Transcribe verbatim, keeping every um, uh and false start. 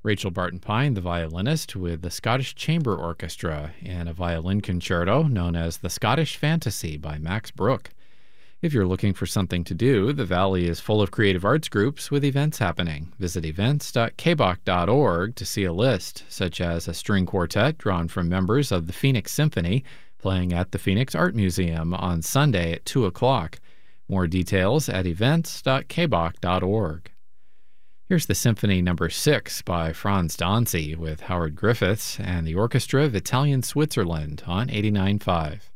Rachel Barton Pine, the violinist, with the Scottish Chamber Orchestra in a violin concerto known as The Scottish Fantasy by Max Bruch. If you're looking for something to do, the Valley is full of creative arts groups with events happening. Visit events dot k b o c dot org to see a list, such as a string quartet drawn from members of the Phoenix Symphony playing at the Phoenix Art Museum on Sunday at two o'clock. More details at events dot k b o c dot org. Here's the Symphony Number six by Franz Danzi with Howard Griffiths and the Orchestra of Italian Switzerland on eighty-nine point five.